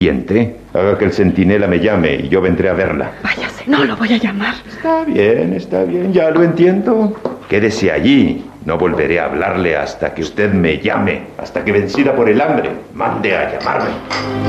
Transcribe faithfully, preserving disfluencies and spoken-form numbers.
Siente, haga que el centinela me llame y yo vendré a verla. Váyase, no lo voy a llamar. Está bien, está bien, ya lo entiendo. Quédese allí. No volveré a hablarle hasta que usted me llame, hasta que vencida por el hambre, mande a llamarme.